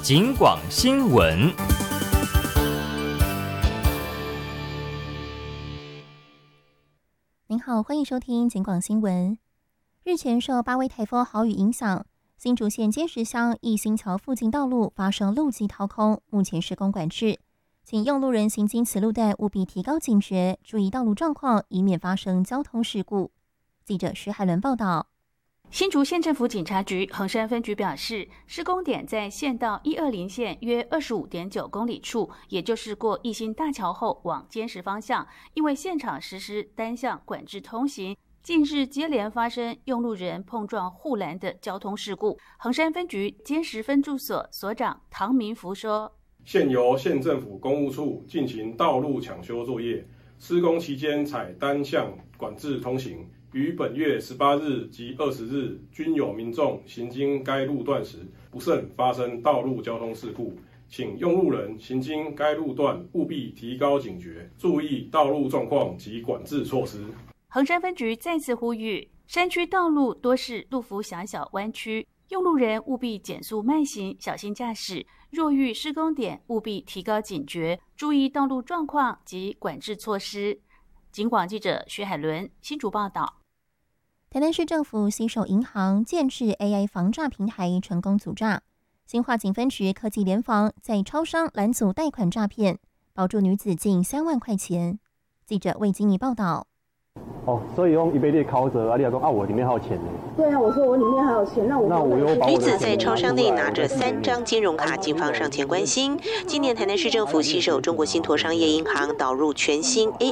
警广新闻。 您好，欢迎收听警广新闻。日前受八威台风豪雨影响，新竹县尖石乡义兴桥附近道路发生路基掏空，目前施工管制，请用路人行经此路段务必提高警觉，注意道路状况，以免发生交通事故。记者徐海伦报道。 新竹县政府警察局横山分局表示，施工点在县道120线约25.9公里处，也就是过义兴大桥后往尖石方向，因为现场实施单向管制通行，近日接连发生用路人碰撞护栏的交通事故。横山分局尖石分驻所所长唐明福说， 现由县政府公务处进行道路抢修作业，施工期间采单向管制通行，于本月18日及20日均有民众行经该路段时不慎发生道路交通事故，请用路人行经该路段务必提高警觉，注意道路状况及管制措施。 横山分局再次呼吁，山区道路多是路幅狭小弯曲，用路人务必减速慢行，小心驾驶。若遇施工点，务必提高警觉，注意道路状况及管制措施。警广记者徐海伦新竹报道。 台南市政府携手银行建制 AI 防诈平台，成功阻诈。新化警分局科技联防在超商拦阻贷款诈骗，保住女子近3万块钱。记者魏金怡报道。 所以用一杯列考者啊，你说我里面还有钱呢。 对啊，我说我里面还有钱，那我又把我的钱女子在超商内拿着3张金融卡，警方上前关心。今年台南市政府携手中国信托商业银行导入全新